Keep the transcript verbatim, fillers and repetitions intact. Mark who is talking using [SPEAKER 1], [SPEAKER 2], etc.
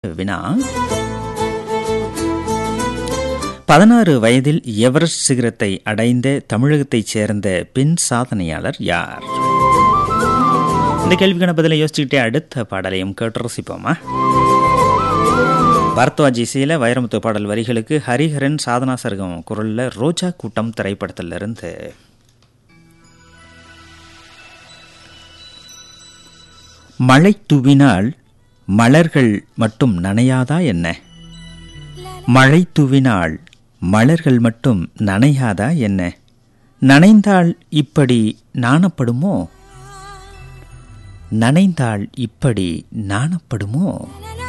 [SPEAKER 1] வினா. பதினாறு வயதில் எவரெஸ்ட் சிகரத்தை அடைந்த தமிழகத்தைச் சேர்ந்த பெண் சாதனையாளர் யார்? இந்த கேள்விக்கான பதிலை யோசிச்சுக்கிட்டே அடுத்த பாடலையும் கேட்டு ரசிப்போமா? பரத்வாஜ் இசையில வைரமுத்து பாடல் வரிகளுக்கு ஹரிஹரன் சாதனா சர்கம் குரல்ல ரோஜா கூட்டம் திரைப்படத்திலிருந்து. மழை தூவினால் மலர்கள் மட்டும் நனையாதா என்ன? மழை தூவினால் மலர்கள் மட்டும் நனையாதா என்ன? நனைந்தால் இப்படி நாணப்படுமோ? நனைந்தால் இப்படி நாணப்படுமோ?